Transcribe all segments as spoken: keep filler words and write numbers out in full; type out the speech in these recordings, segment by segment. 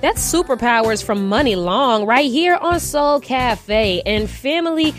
That's Superpowers from Money Long right here on Soul Cafe. And family,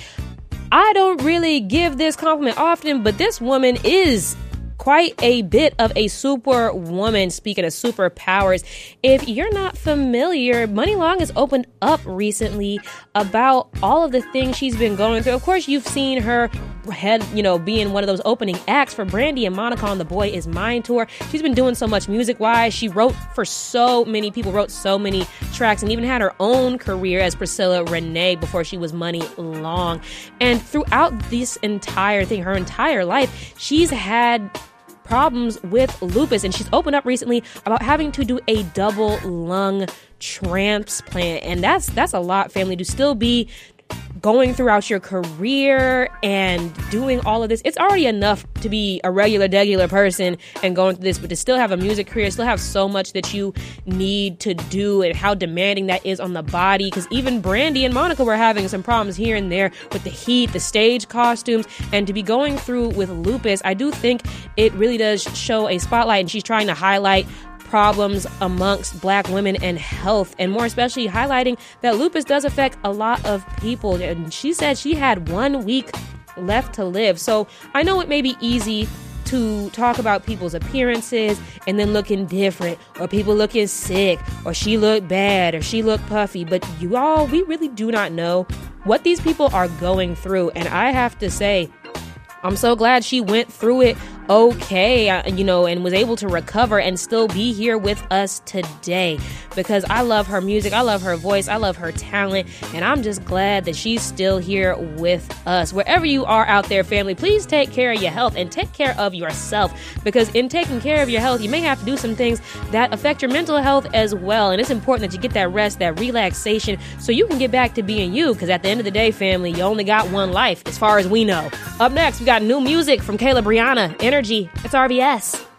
I don't really give this compliment often, but this woman is quite a bit of a super woman. Speaking of superpowers, if you're not familiar, Money Long has opened up recently about all of the things she's been going through. Of course, you've seen her head, you know, being one of those opening acts for Brandy and Monica on the Boy Is Mine tour. She's been doing so much music-wise. She wrote for so many people, wrote so many tracks, and even had her own career as Priscilla Renee before she was Money Long. And throughout this entire thing, her entire life, she's had problems with lupus, and she's opened up recently about having to do a double lung transplant. And that's that's a lot, family, to still be going throughout your career and doing all of this. It's already enough to be a regular, degular person and going through this, but to still have a music career, still have so much that you need to do and how demanding that is on the body. Because even Brandy and Monica were having some problems here and there with the heat, the stage costumes, and to be going through with lupus, I do think it really does show a spotlight, and she's trying to highlight problems amongst Black women and health, and more especially highlighting that lupus does affect a lot of people. And she said she had one week left to live. So I know it may be easy to talk about people's appearances and then looking different, or people looking sick, or she looked bad, or she looked puffy, but you all, we really do not know what these people are going through. And I have to say, I'm so glad she went through it okay, uh, you know, and was able to recover and still be here with us today, because I love her music, I love her voice, I love her talent, and I'm just glad that she's still here with us. Wherever you are out there, family, please take care of your health and take care of yourself, because in taking care of your health, you may have to do some things that affect your mental health as well, and it's important that you get that rest, that relaxation, so you can get back to being you, because at the end of the day, family, you only got one life, as far as we know. Up next, we got new music from Kayla Brianna, Energy. It's R B S.